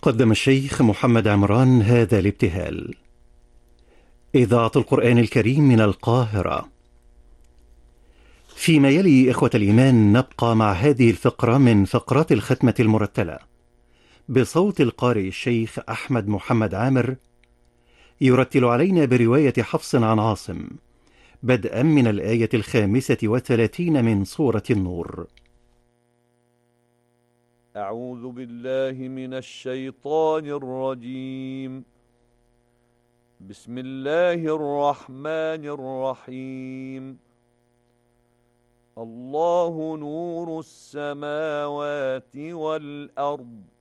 قدم الشيخ محمد عمران هذا الابتهال. إذاعة القرآن الكريم من القاهرة. فيما يلي إخوة الإيمان نبقى مع هذه الفقرة من فقرات الختمة المرتلة بصوت القارئ الشيخ أحمد محمد عامر، يرتل علينا برواية حفص عن عاصم بدءا من الآية 35 من سورة النور. أعوذ بالله من الشيطان الرجيم. بسم الله الرحمن الرحيم. الله نور السماوات والأرض